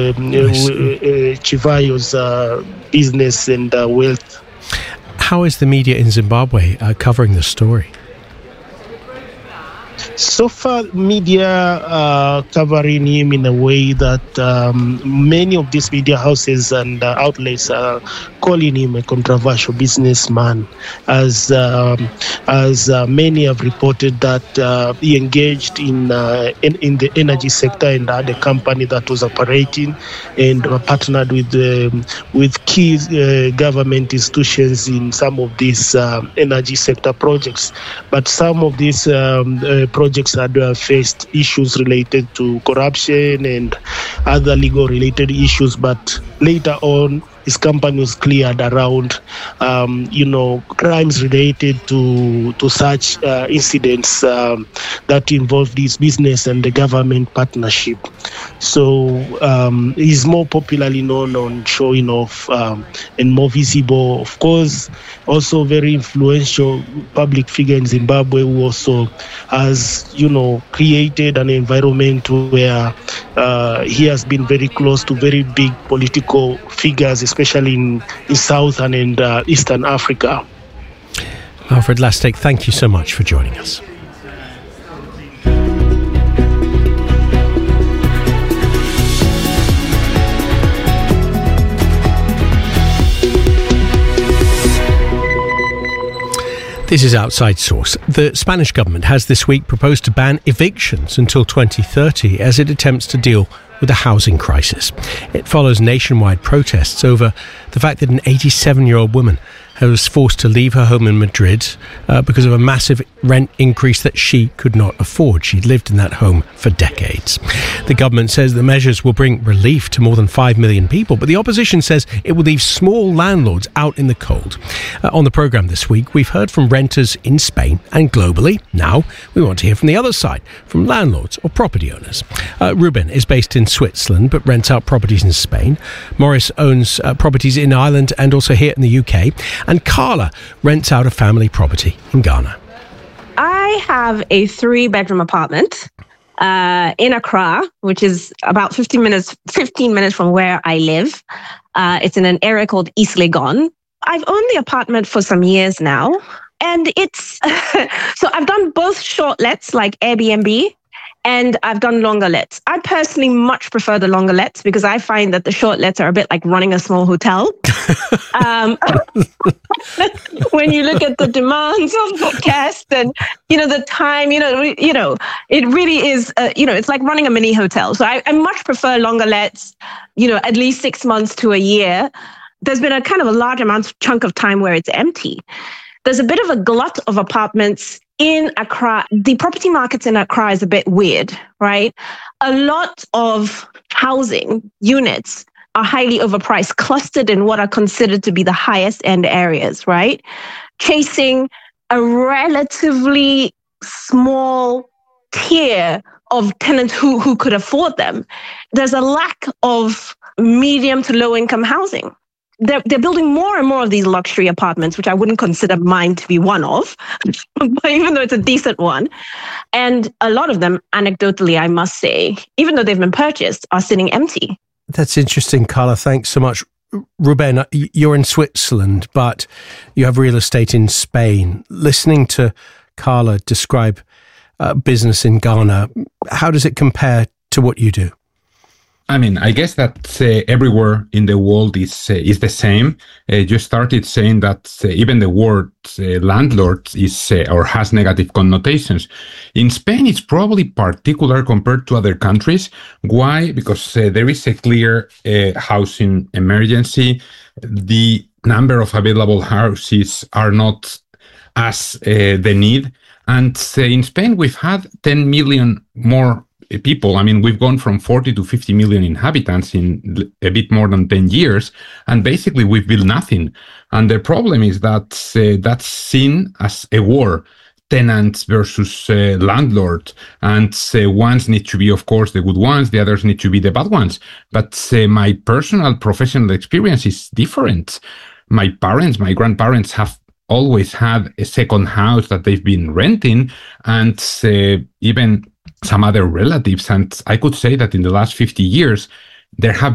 Chivayo's business and wealth. How is the media in Zimbabwe covering the story? So far, media covering him in a way that many of these media houses and outlets are calling him a controversial businessman, as many have reported that he engaged in the energy sector and had a company that was operating and partnered with key government institutions in some of these energy sector projects. But some of these projects had faced issues related to corruption and other legal related issues, but later on his company was cleared around crimes related to such incidents that involved his business and the government partnership. So he's more popularly known on showing off and more visible, of course, also very influential public figure in Zimbabwe who also has created an environment where he has been very close to very big political figures, especially in Southern and Eastern Africa. Alfred Lastek, thank you so much for joining us. This is Outside Source. The Spanish government has this week proposed to ban evictions until 2030 as it attempts to deal with the housing crisis. It follows nationwide protests over the fact that an 87-year-old woman was forced to leave her home in Madrid because of a massive rent increase that she could not afford. She'd lived in that home for decades. The government says the measures will bring relief to more than 5 million people, but the opposition says it will leave small landlords out in the cold. On the programme this week, we've heard from renters in Spain and globally. Now we want to hear from the other side, from landlords or property owners. Ruben is based in Switzerland but rents out properties in Spain. Morris owns properties in Ireland and also here in the UK. And Carla rents out a family property in Ghana. I have a 3-bedroom apartment in Accra, which is about 15 minutes from where I live. It's in an area called East Legon. I've owned the apartment for some years now. And it's, so I've done both short lets like Airbnb, and I've done longer lets. I personally much prefer the longer lets because I find that the short lets are a bit like running a small hotel. When you look at the demands of the guest and, the time, it really is, it's like running a mini hotel. So I much prefer longer lets, at least 6 months to a year. There's been a kind of a large chunk of time where it's empty. There's a bit of a glut of apartments in Accra. The property markets in Accra is a bit weird, right? A lot of housing units are highly overpriced, clustered in what are considered to be the highest end areas, right? Chasing a relatively small tier of tenants who could afford them. There's a lack of medium to low income housing. They're building more and more of these luxury apartments, which I wouldn't consider mine to be one of, but even though it's a decent one. And a lot of them, anecdotally, I must say, even though they've been purchased, are sitting empty. That's interesting, Carla. Thanks so much. Ruben, you're in Switzerland, but you have real estate in Spain. Listening to Carla describe business in Ghana, how does it compare to what you do? I mean, I guess that everywhere in the world is the same. You started saying that even the word landlord is or has negative connotations. In Spain, it's probably particular compared to other countries. Why? Because there is a clear housing emergency. The number of available houses are not as the need. And in Spain, we've had 10 million more people. I mean, we've gone from 40 to 50 million inhabitants in a bit more than 10 years, and basically we've built nothing. And the problem is that that's seen as a war, tenants versus landlord, and ones need to be, of course, the good ones, the others need to be the bad ones. But my personal professional experience is different. My grandparents have always had a second house that they've been renting, and even some other relatives. And I could say that in the last 50 years, there have